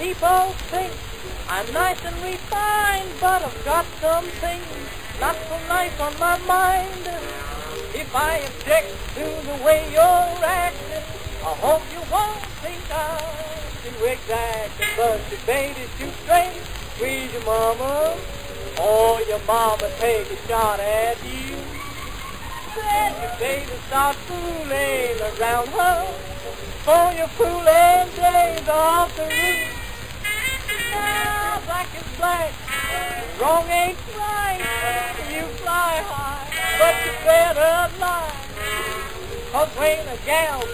people think I'm nice and refined, but I've got some things not so nice on my mind. If I object to the way you're acting, I hope you won't think I'm too exacting. But your baby's too straight, squeeze your mama, or your mama take a shot at you. Then your baby starts fooling around her, for your fooling days off the roof. Now black is black, wrong ain't right. You fly high, but you better lie. 'Cause when a gal